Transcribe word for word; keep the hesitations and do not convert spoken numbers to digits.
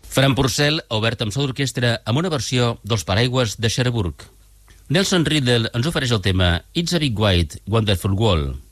Fran Porcel ha obert amb so d'orquestra amb una versió dels Paraigües de Cherbourg. Nelson Riddle ens ofereix el tema It's a Big White Wonderful World.